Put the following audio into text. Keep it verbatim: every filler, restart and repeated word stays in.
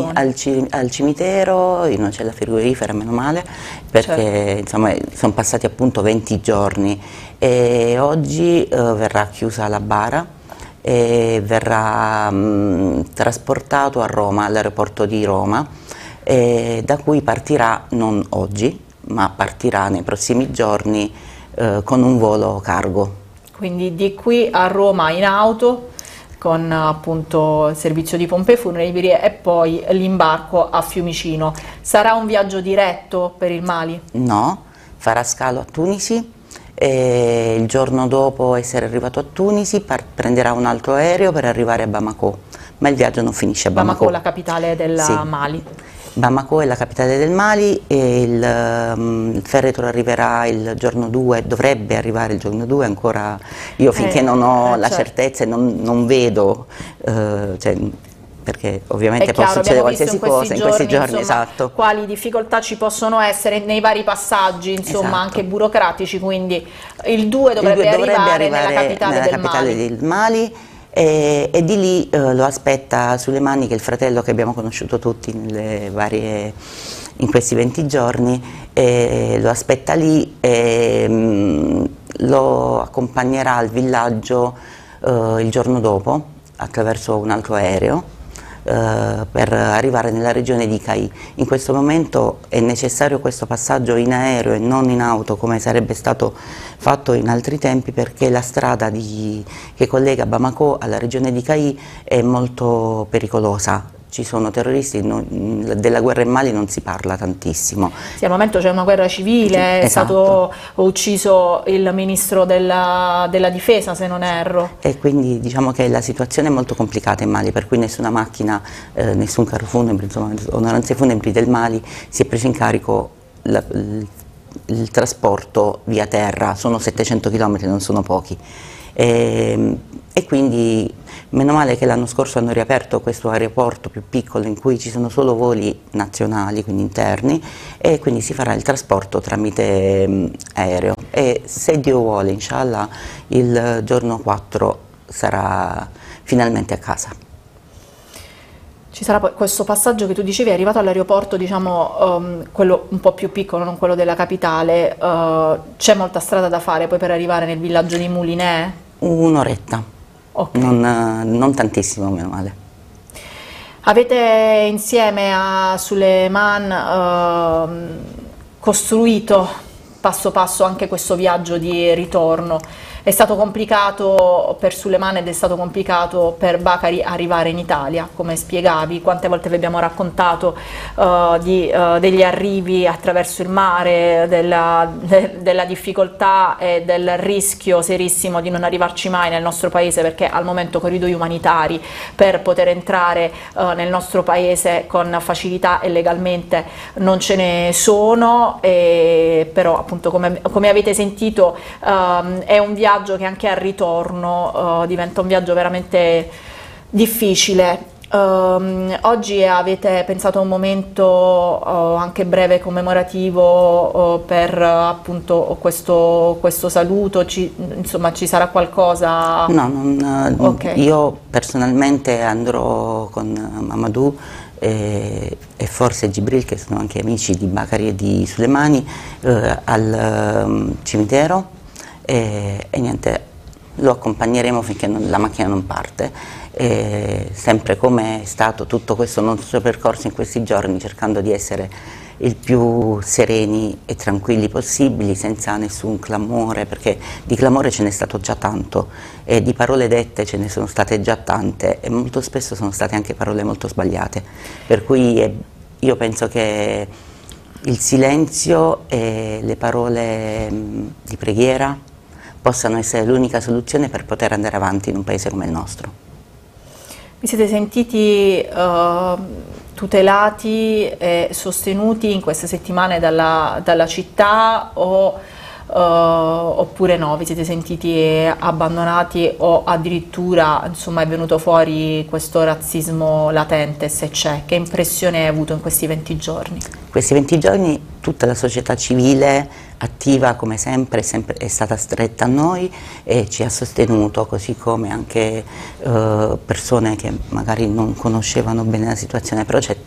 al, ci, al cimitero, non c'è la frigorifera, meno male, perché certo. insomma sono passati appunto venti giorni e oggi eh, verrà chiusa la bara e verrà mh, trasportato a Roma, all'aeroporto di Roma, e da cui partirà non oggi, ma partirà nei prossimi giorni eh, con un volo cargo. Quindi di qui a Roma in auto, con appunto il servizio di pompe funebri e poi l'imbarco a Fiumicino. Sarà un viaggio diretto per il Mali? No, farà scalo a Tunisi e il giorno dopo essere arrivato a Tunisi prenderà un altro aereo per arrivare a Bamako, ma il viaggio non finisce a Bamako. Bamako, la capitale del sì. Mali. Bamako è la capitale del Mali e il, um, il feretro arriverà il giorno due, dovrebbe arrivare il giorno due, ancora io finché eh, non ho eh, la certo. certezza e non, non vedo, uh, cioè, perché ovviamente può succedere qualsiasi in cosa in questi giorni, insomma, esatto. Quali difficoltà ci possono essere nei vari passaggi, insomma, esatto. anche burocratici, quindi il due dovrebbe, il due dovrebbe arrivare, arrivare nella capitale, nella del, capitale Mali. del Mali. E, e di lì eh, lo aspetta Suleimani, che è il fratello che abbiamo conosciuto tutti nelle varie, in questi venti giorni, e lo aspetta lì e mh, lo accompagnerà al villaggio eh, il giorno dopo attraverso un altro aereo eh, per arrivare nella regione di Cai. In questo momento è necessario questo passaggio in aereo e non in auto come sarebbe stato fatto in altri tempi, perché la strada di, che collega Bamako alla regione di Cai è molto pericolosa. Ci sono terroristi, non, della guerra in Mali non si parla tantissimo. Sì, al momento c'è una guerra civile, è esatto. stato ucciso il ministro della, della difesa, se non erro. E quindi diciamo che la situazione è molto complicata in Mali, per cui nessuna macchina, eh, nessun carro funebre, insomma, onoranze funebri del Mali si è preso in carico la, il, il trasporto via terra. Sono settecento chilometri, non sono pochi. E, e quindi meno male che l'anno scorso hanno riaperto questo aeroporto più piccolo in cui ci sono solo voli nazionali, quindi interni, e quindi si farà il trasporto tramite um, aereo e se Dio vuole, inshallah, il giorno quattro sarà finalmente a casa. Ci sarà poi questo passaggio che tu dicevi, è arrivato all'aeroporto, diciamo, um, quello un po' più piccolo, non quello della capitale, uh, c'è molta strada da fare poi per arrivare nel villaggio di Moulinet? Un'oretta, okay. non, non tantissimo, meno male. Avete insieme a Suleiman uh, costruito passo passo anche questo viaggio di ritorno. È stato complicato per Suleiman ed è stato complicato per Bakari arrivare in Italia, come spiegavi, quante volte vi abbiamo raccontato uh, di, uh, degli arrivi attraverso il mare, della, de, della difficoltà e del rischio serissimo di non arrivarci mai nel nostro paese, perché al momento corridoi umanitari per poter entrare uh, nel nostro paese con facilità e legalmente non ce ne sono, e però appunto come, come avete sentito um, è un viaggio che anche al ritorno uh, diventa un viaggio veramente difficile. Um, oggi avete pensato a un momento uh, anche breve commemorativo uh, per uh, appunto questo, questo saluto, ci, insomma ci sarà qualcosa? No, non, uh, okay. Io personalmente andrò con Mamadou e, e forse Gibril, che sono anche amici di Bakari e di Suleimani, uh, al um, cimitero. E, e niente, lo accompagneremo finché non, la macchina non parte, e sempre come è stato tutto questo nostro percorso in questi giorni, cercando di essere il più sereni e tranquilli possibili, senza nessun clamore, perché di clamore ce n'è stato già tanto e di parole dette ce ne sono state già tante e molto spesso sono state anche parole molto sbagliate, per cui eh, io penso che il silenzio e le parole mh, di preghiera possano essere l'unica soluzione per poter andare avanti in un paese come il nostro. Vi siete sentiti uh, tutelati e sostenuti in queste settimane dalla, dalla città o, uh, oppure no? Vi siete sentiti abbandonati o addirittura, insomma, è venuto fuori questo razzismo latente, se c'è? Che impressione hai avuto in questi venti giorni? Questi venti giorni tutta la società civile attiva come sempre, sempre è stata stretta a noi e ci ha sostenuto, così come anche eh, persone che magari non conoscevano bene la situazione, però